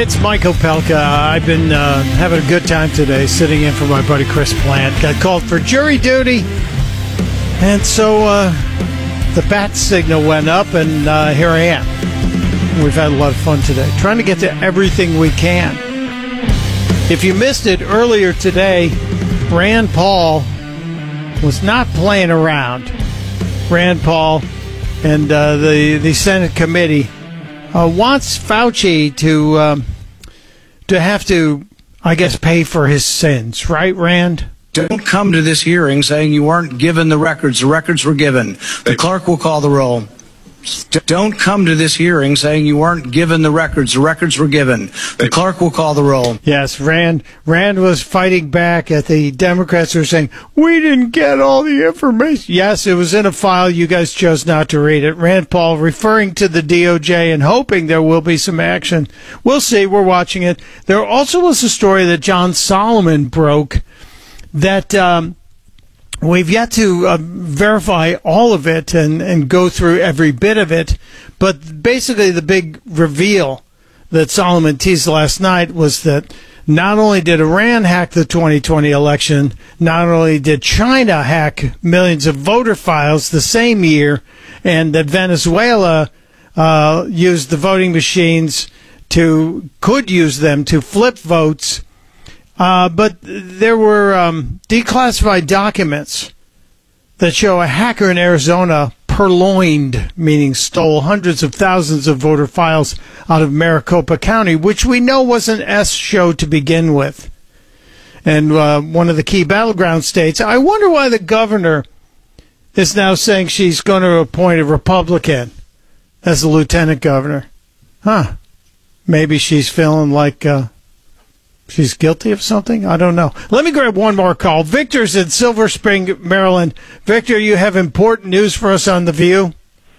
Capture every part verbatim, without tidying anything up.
It's Michael Pelka. I've been uh, having a good time today sitting in for my buddy Chris Plant. Got called for jury duty, and so uh, the bat signal went up, and uh, here I am. We've had a lot of fun today, trying to get to everything we can. If you missed it earlier today, Rand Paul was not playing around. Rand Paul and uh, the, the Senate committee Uh, wants Fauci to um, to have to, I guess, pay for his sins, right, Rand? Don't come to this hearing saying you weren't given the records. The records were given. The clerk will call the roll. Don't come to this hearing saying you weren't given the records. The records were given. The clerk will call the roll. Yes, Rand Rand was fighting back at the Democrats who were saying, we didn't get all the information. Yes, it was in a file. You guys chose not to read it. Rand Paul referring to the D O J and hoping there will be some action. We'll see. We're watching it. There also was a story that John Solomon broke that um, we've yet to uh, verify all of it and, and go through every bit of it. But basically the big reveal that Solomon teased last night was that not only did Iran hack the twenty twenty election, not only did China hack millions of voter files the same year, and that Venezuela uh, used the voting machines to, could use them to flip votes. Uh, but there were um, declassified documents that show a hacker in Arizona purloined, meaning stole hundreds of thousands of voter files out of Maricopa County, which we know was an S show to begin with. And uh, one of the key battleground states. I wonder why the governor is now saying she's going to appoint a Republican as the lieutenant governor. Huh. Maybe she's feeling like... Uh, She's guilty of something? I don't know. Let me grab one more call. Victor's in Silver Spring, Maryland. Victor, you have important news for us on The View?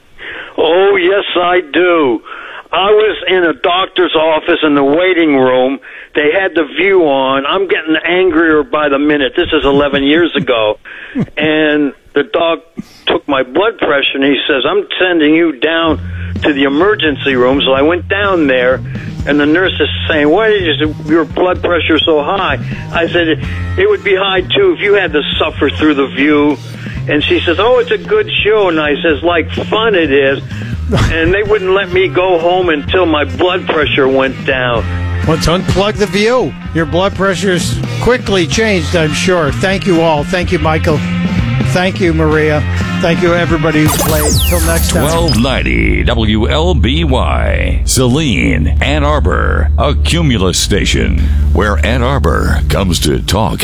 Oh, yes, I do. I was in a doctor's office in the waiting room. They had The View on. I'm getting angrier by the minute. This is eleven years ago. And the doc took my blood pressure, and he says, I'm sending you down to the emergency room. So I went down there, and the nurse is saying, why did you, your blood pressure so high? I said, it would be high, too, if you had to suffer through The View. And she says, oh, it's a good show. And I says, like fun it is. And they wouldn't let me go home until my blood pressure went down. Let's unplug The View. Your blood pressure's quickly changed, I'm sure. Thank you all. Thank you, Michael. Thank you, Maria. Thank you, everybody who played. Till next time. twelve ninety W L B Y, Saline, Ann Arbor, a Cumulus station where Ann Arbor comes to talk.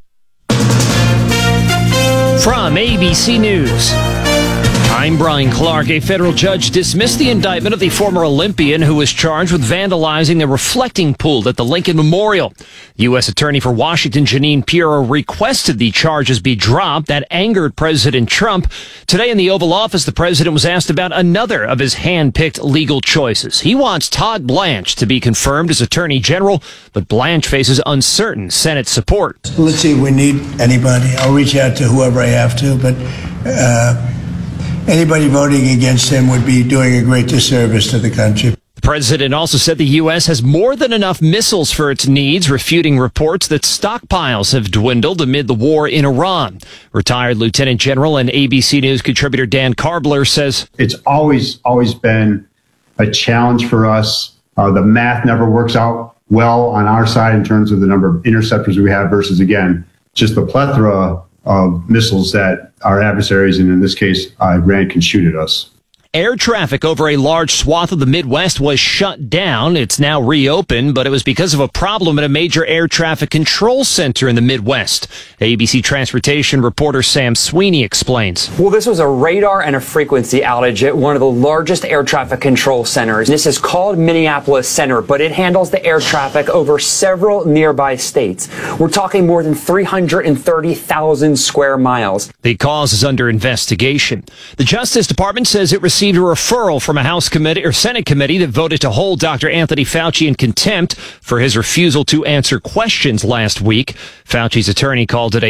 From A B C News, I'm Brian Clark. A federal judge dismissed the indictment of the former Olympian who was charged with vandalizing the reflecting pool at the Lincoln Memorial. U S Attorney for Washington, Jeanine Pirro, requested the charges be dropped. That angered President Trump. Today in the Oval Office, the president was asked about another of his hand-picked legal choices. He wants Todd Blanche to be confirmed as Attorney General, but Blanche faces uncertain Senate support. Let's see if we need anybody. I'll reach out to whoever I have to, but... Uh Anybody voting against him would be doing a great disservice to the country. The president also said the U S has more than enough missiles for its needs, refuting reports that stockpiles have dwindled amid the war in Iran. Retired Lieutenant General and A B C News contributor Dan Karbler says, it's always, always been a challenge for us. Uh, the math never works out well on our side in terms of the number of interceptors we have versus, again, just the plethora of missiles that our adversaries, and in this case, Iran, can shoot at us. Air traffic over a large swath of the Midwest was shut down. It's now reopened, but it was because of a problem at a major air traffic control center in the Midwest. A B C Transportation reporter Sam Sweeney explains. Well, this was a radar and a frequency outage at one of the largest air traffic control centers. This is called Minneapolis Center, but it handles the air traffic over several nearby states. We're talking more than three hundred thirty thousand square miles. The cause is under investigation. The Justice Department says it received a referral from a House committee or Senate committee that voted to hold Doctor Anthony Fauci in contempt for his refusal to answer questions last week. Fauci's attorney called it a